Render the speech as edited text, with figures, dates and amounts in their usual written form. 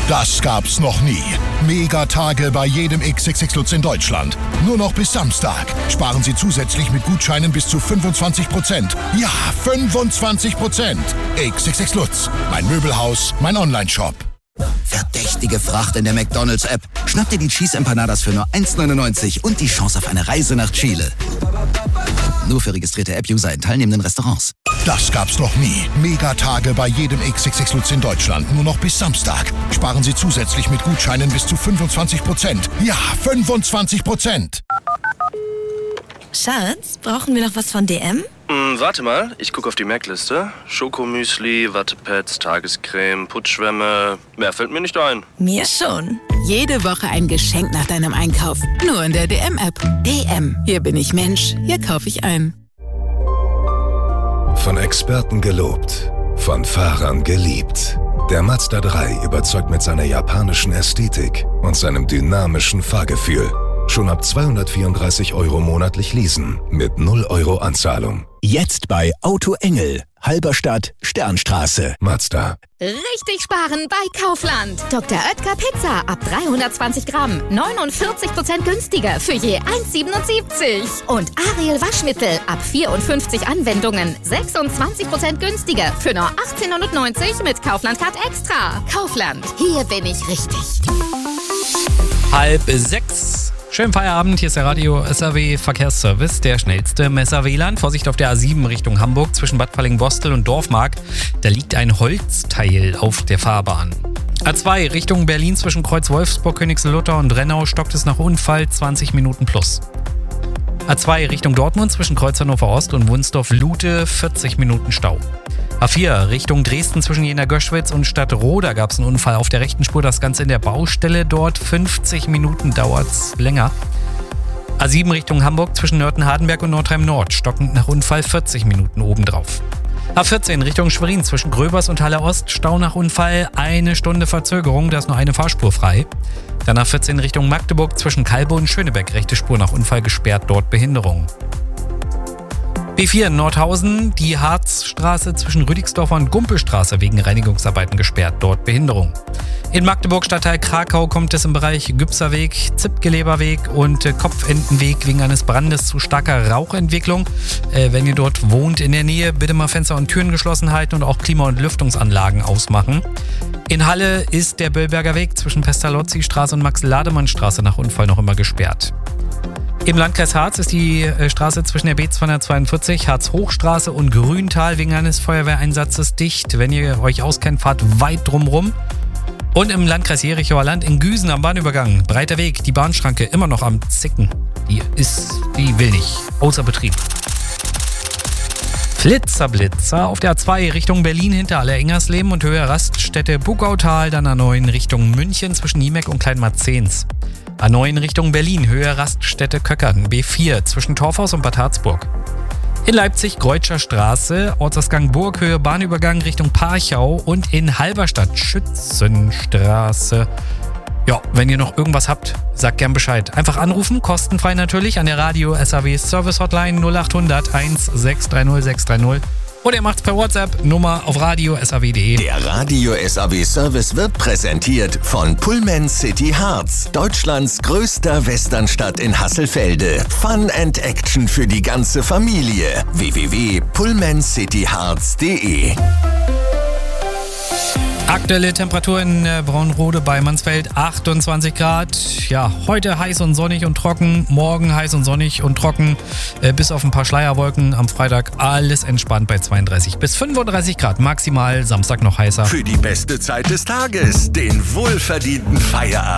Das gab's noch nie. Megatage bei jedem XXX Lutz in Deutschland. Nur noch bis Samstag. Sparen Sie zusätzlich mit Gutscheinen bis zu 25%. Ja, 25%. XXX Lutz. Mein Möbelhaus, mein Onlineshop. Verdächtige Fracht in der McDonald's-App. Schnapp dir die Cheese Empanadas für nur 1,99 und die Chance auf eine Reise nach Chile. Nur für registrierte App-User in teilnehmenden Restaurants. Das gab's noch nie. Megatage bei jedem XXX Lutz in Deutschland. Nur noch bis Samstag. Sparen Sie zusätzlich mit Gutscheinen bis zu 25%. Ja, 25%. Schatz, brauchen wir noch was von DM? Warte mal, ich gucke auf die Merkliste. Schokomüsli, Wattepads, Tagescreme, Putzschwämme. Mehr fällt mir nicht ein. Mir schon. Jede Woche ein Geschenk nach deinem Einkauf. Nur in der DM-App. DM. Hier bin ich Mensch. Hier kaufe ich ein. Von Experten gelobt. Von Fahrern geliebt. Der Mazda 3 überzeugt mit seiner japanischen Ästhetik und seinem dynamischen Fahrgefühl. Schon ab 234 € monatlich leasen mit 0 € Anzahlung. Jetzt bei Auto Engel, Halberstadt, Sternstraße. Mazda. Richtig sparen bei Kaufland. Dr. Oetker Pizza ab 320 Gramm. 49% günstiger für je 1,77. Und Ariel Waschmittel ab 54 Anwendungen. 26% günstiger für nur 18,90 mit Kaufland Card Extra. Kaufland, hier bin ich richtig. 5:30. Schönen Feierabend, hier ist der Radio SAW Verkehrsservice, der schnellste im SAW-Land. Vorsicht auf der A7 Richtung Hamburg zwischen Bad Falling-Bostel und Dorfmark. Da liegt ein Holzteil auf der Fahrbahn. A2 Richtung Berlin zwischen Kreuz Wolfsburg, Königslutter und Rennau stockt es nach Unfall 20 Minuten plus. A2 Richtung Dortmund zwischen Kreuz Hannover Ost und Wunsdorf-Lute 40 Minuten Stau. A4 Richtung Dresden zwischen Jena-Göschwitz und Stadtroda gab es einen Unfall auf der rechten Spur. Das Ganze in der Baustelle dort. 50 Minuten dauert's länger. A7 Richtung Hamburg zwischen Nörten-Hardenberg und Nordheim-Nord. Stockend nach Unfall 40 Minuten obendrauf. A14 Richtung Schwerin zwischen Gröbers und Halle Ost. Stau nach Unfall, 1 Stunde Verzögerung. Da ist nur eine Fahrspur frei. Dann A14 Richtung Magdeburg zwischen Kalbe und Schönebeck. Rechte Spur nach Unfall gesperrt. Dort Behinderung. B4 Nordhausen, die Harzstraße zwischen Rüdigsdorfer und Gumpelstraße wegen Reinigungsarbeiten gesperrt, dort Behinderung. In Magdeburg Stadtteil Krakau kommt es im Bereich Gübserweg, Zippgeleberweg und Kopfentenweg wegen eines Brandes zu starker Rauchentwicklung. Wenn ihr dort wohnt in der Nähe, bitte mal Fenster und Türen geschlossen halten und auch Klima- und Lüftungsanlagen ausmachen. In Halle ist der Böllberger Weg zwischen Pestalozzi-Straße und Max-Lademann-Straße nach Unfall noch immer gesperrt. Im Landkreis Harz ist die Straße zwischen der B242, Harz-Hochstraße und Grüntal wegen eines Feuerwehreinsatzes dicht. Wenn ihr euch auskennt, fahrt weit drumrum. Und im Landkreis Jerichower Land in Güsen am Bahnübergang, breiter Weg, die Bahnschranke immer noch am Zicken. Die will nicht, außer Betrieb. Flitzer auf der A2 Richtung Berlin hinter Aller-Ingersleben und Höhe Raststätte Bugautal, dann A9 Richtung München zwischen Niemeck und Kleinmarzehns. A9 Richtung Berlin, Höhe Raststätte Köckern, B4 zwischen Torfhaus und Bad Harzburg. In Leipzig Greutscher Straße, Ortsausgang Burg, Höhe Bahnübergang Richtung Parchau und in Halberstadt Schützenstraße. Ja, wenn ihr noch irgendwas habt, sagt gern Bescheid. Einfach anrufen, kostenfrei natürlich, an der Radio SAW Service Hotline 0800 1630 630. Oder ihr macht's per WhatsApp, Nummer auf radio.saw.de. Der Radio SAW Service wird präsentiert von Pullman City Harz, Deutschlands größter Westernstadt in Hasselfelde. Fun and Action für die ganze Familie. www.pullmancityharz.de. Aktuelle Temperatur in Braunrode bei Mansfeld 28 Grad. Ja, heute heiß und sonnig und trocken. Morgen heiß und sonnig und trocken. Bis auf ein paar Schleierwolken. Am Freitag alles entspannt bei 32 bis 35 Grad. Maximal Samstag noch heißer. Für die beste Zeit des Tages, den wohlverdienten Feierabend.